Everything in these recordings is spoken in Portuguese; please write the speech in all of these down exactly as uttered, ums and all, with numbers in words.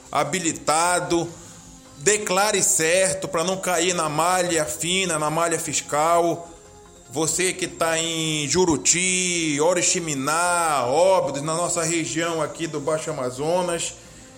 habilitado. Declare certo para não cair na malha fina, na malha fiscal. Você que está em Juruti, Oriximiná, Óbidos, na nossa região aqui do Baixo Amazonas,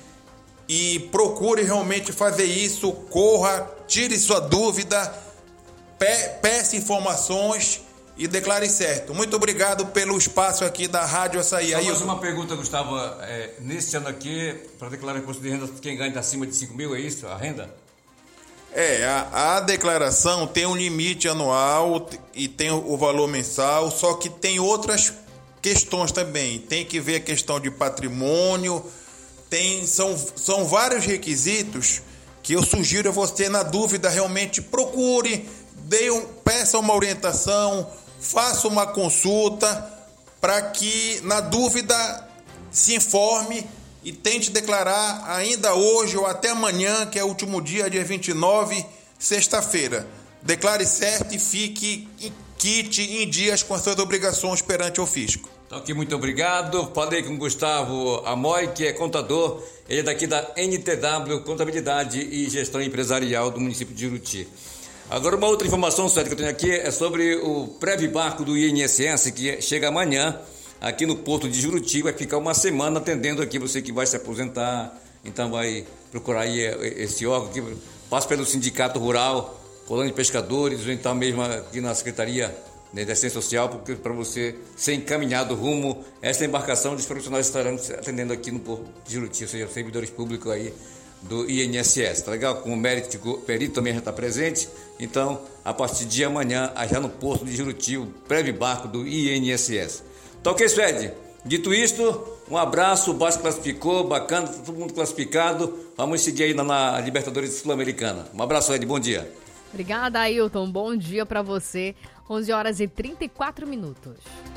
e procure realmente fazer isso, corra, tire sua dúvida, pe- peça informações e declare certo. Muito obrigado pelo espaço aqui da Rádio Açaí. Só mais uma pergunta, Gustavo. É, nesse ano aqui, para declarar imposto de renda, quem ganha acima de cinco mil, é isso? A renda? É, a, a declaração tem um limite anual e tem o valor mensal, só que tem outras questões também. Tem que ver a questão de patrimônio, tem, são, são vários requisitos que eu sugiro a você, na dúvida, realmente procure, dê um, peça uma orientação, faça uma consulta, para que, na dúvida, se informe e tente declarar ainda hoje ou até amanhã, que é o último dia, dia vinte e nove, sexta-feira. Declare certo e fique em quite em dias com as suas obrigações perante o fisco. Então, aqui, muito obrigado. Falei com o Gustavo Amoy, que é contador. Ele é daqui da N T W, Contabilidade e Gestão Empresarial do município de Juruti. Agora, uma outra informação, Sérgio, que eu tenho aqui é sobre o pré-barco do I N S S, que chega amanhã aqui no Porto de Juruti, vai ficar uma semana atendendo aqui você que vai se aposentar, então vai procurar aí esse órgão, que passa pelo Sindicato Rural, Colônia de Pescadores, ou então mesmo aqui na Secretaria de Assistência Social, porque para você ser encaminhado rumo a essa embarcação, os profissionais estarão atendendo aqui no Porto de Juruti, ou seja, servidores públicos aí do I N S S, tá legal? Com o mérito, o perito também já está presente, então a partir de amanhã, já no Porto de Juruti, o pré-barco do I N S S. Tá ok, Suede? Dito isto, um abraço, o Vasco classificou, bacana, todo mundo classificado. Vamos seguir aí na, na Libertadores Sul-Americana. Um abraço, Suede, bom dia. Obrigada, Ailton, bom dia para você. onze horas e trinta e quatro minutos.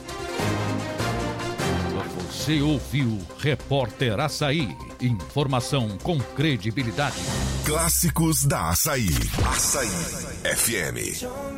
Você ouviu Repórter Açaí. Informação com credibilidade. Clássicos da Açaí. Açaí F M.